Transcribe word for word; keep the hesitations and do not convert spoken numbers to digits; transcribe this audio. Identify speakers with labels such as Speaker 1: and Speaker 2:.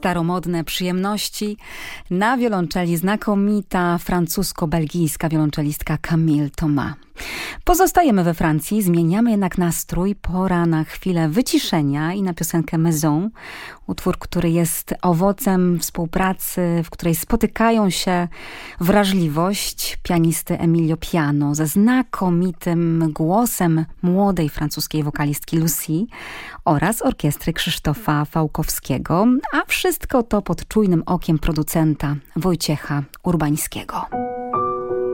Speaker 1: staromodne przyjemności. Na wiolonczeli znakomita francusko-belgijska wiolonczelistka Camille Thomas. Pozostajemy we Francji, zmieniamy jednak nastrój. Pora na chwilę wyciszenia i na piosenkę Maison. Utwór, który jest owocem współpracy, w której spotykają się wrażliwość pianisty Emilio Piano ze znakomitym głosem młodej francuskiej wokalistki Lucy oraz orkiestry Krzysztofa Fałkowskiego, a wszystko to pod czujnym okiem producenta Wojciecha Urbańskiego.